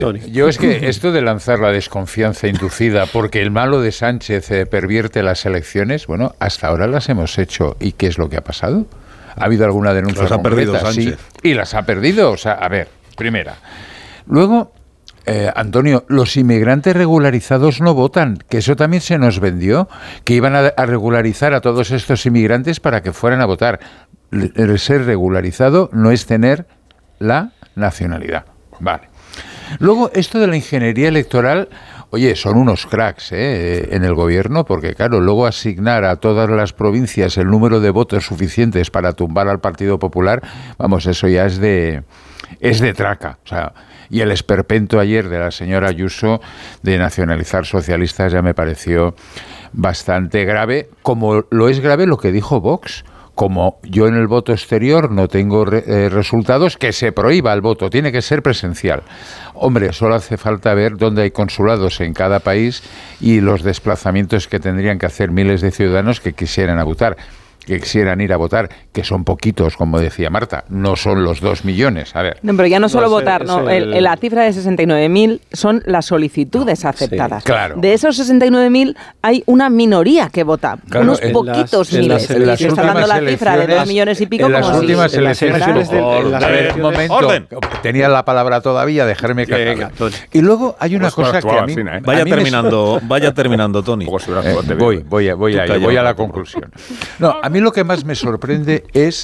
Yo es que esto de lanzar la desconfianza inducida porque el malo de Sánchez pervierte las elecciones, bueno, hasta ahora las hemos hecho. ¿Y qué es lo que ha pasado? ¿Ha habido alguna denuncia concreta? Las ha perdido Sánchez. Sí, y las ha perdido. O sea, a ver, primera. Luego, Antonio, los inmigrantes regularizados no votan, que eso también se nos vendió, que iban a regularizar a todos estos inmigrantes para que fueran a votar. El ser regularizado no es tener la nacionalidad. Vale. Luego, esto de la ingeniería electoral, oye, son unos cracks en el gobierno, porque claro, luego asignar a todas las provincias el número de votos suficientes para tumbar al Partido Popular, vamos, eso ya es de traca. O sea, y el esperpento ayer de la señora Ayuso de nacionalizar socialistas ya me pareció bastante grave, como lo es grave lo que dijo Vox. Como yo en el voto exterior no tengo resultados, que se prohíba el voto, tiene que ser presencial. Hombre, solo hace falta ver dónde hay consulados en cada país y los desplazamientos que tendrían que hacer miles de ciudadanos que quisieran ir a votar, que son poquitos, como decía Marta, no son los 2 millones. A ver. No, pero ya no solo votar, no, la cifra de 69.000 son las solicitudes aceptadas. Sí, claro. De esos 69.000 hay una minoría que vota, claro, unos poquitos miles. Se está dando la cifra de 2 millones y pico. En las últimas elecciones. A ver, un momento. Orden. Tenía la palabra todavía, dejarme que... Y luego hay una cosa que a mí... Vaya terminando, Tony. Voy a la conclusión. No, a mí lo que más me sorprende es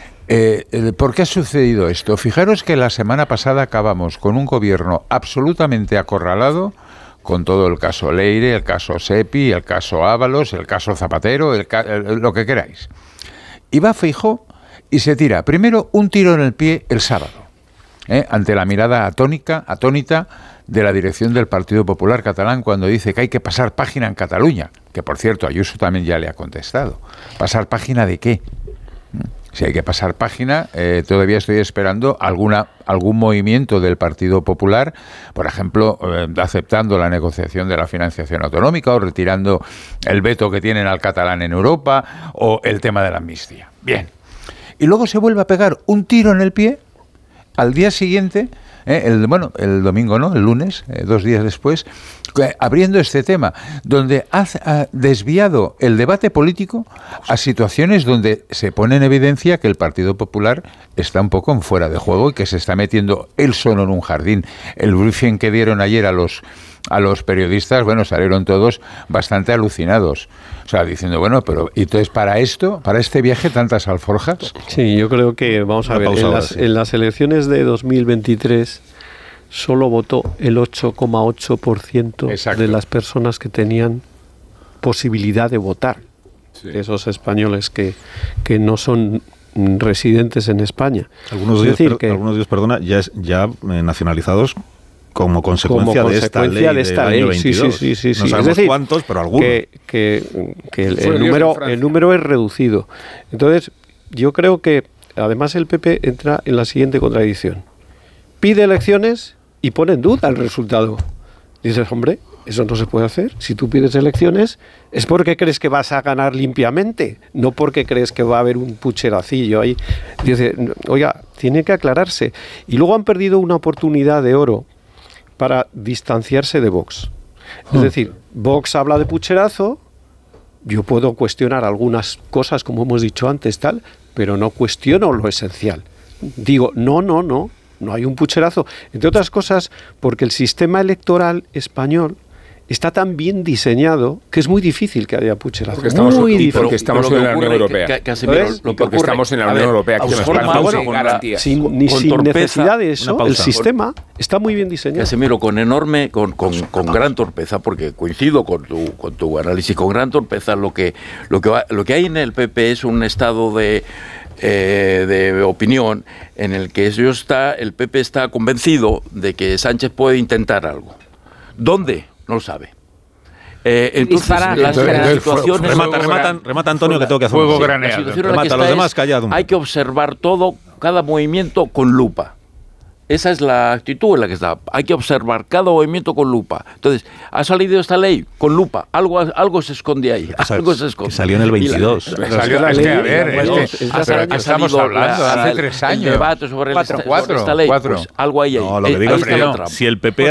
¿por qué ha sucedido esto? Fijaros que la semana pasada acabamos con un gobierno absolutamente acorralado, con todo el caso Leire, el caso Sepi, el caso Ábalos, el caso Zapatero, lo que queráis. Y va Feijóo y se tira primero un tiro en el pie el sábado, ante la mirada atónita de la dirección del Partido Popular catalán cuando dice que hay que pasar página en Cataluña, que por cierto Ayuso también ya le ha contestado. ¿Pasar página de qué? Si hay que pasar página, todavía estoy esperando algún movimiento del Partido Popular, por ejemplo, aceptando la negociación de la financiación autonómica o retirando el veto que tienen al catalán en Europa o el tema de la amnistía. Bien. Y luego se vuelve a pegar un tiro en el pie al día siguiente, el domingo no, el lunes, 2 días después, abriendo este tema, donde ha desviado el debate político a situaciones donde se pone en evidencia que el Partido Popular está un poco en fuera de juego y que se está metiendo él solo en un jardín. El briefing que dieron ayer a los periodistas, bueno, salieron todos bastante alucinados. O sea, diciendo, bueno, pero entonces para este viaje, tantas alforjas. Sí, yo creo que, vamos a ver, en las elecciones de 2023 solo votó el 8,8% de las personas que tenían posibilidad de votar. Sí. Esos españoles que no son residentes en España. Algunos de ellos, ya nacionalizados como consecuencia de esta ley del año 22. Sí. No sabemos es decir, cuántos, pero algunos. Que el número es reducido. Entonces, yo creo que además el PP entra en la siguiente contradicción. Pide elecciones y pone en duda el resultado. Dices, hombre, eso no se puede hacer. Si tú pides elecciones es porque crees que vas a ganar limpiamente, no porque crees que va a haber un pucheracillo ahí. Dice, oiga, tiene que aclararse. Y luego han perdido una oportunidad de oro para distanciarse de Vox. Es decir, Vox habla de pucherazo, yo puedo cuestionar algunas cosas, como hemos dicho antes, pero no cuestiono lo esencial. Digo, no hay un pucherazo. Entre otras cosas, porque el sistema electoral español está tan bien diseñado que es muy difícil que haya pucherazo. Porque estamos en la Unión Europea. Porque estamos en la Unión Europea. Sin necesidad de eso, el sistema está muy bien diseñado. Casimiro, con gran torpeza, porque coincido con tu análisis, con gran torpeza, lo que hay en el PP es un estado de opinión en el que el PP está convencido de que Sánchez puede intentar algo. ¿Dónde? No lo sabe. Entonces, las situaciones... Remata Antonio, que tengo que hacer. Fuego graneado. Remata, los demás callados. Hay que observar cada movimiento con lupa. Esa es la actitud en la que está. Hay que observar cada movimiento con lupa. Entonces, ha salido esta ley con lupa. Algo se esconde ahí. Algo se esconde. Que salió en el 22. Salió la ley. Estamos hablando hace 3 años. El debate sobre esta ley. Pues algo hay ahí. No, lo que digo es que si el PP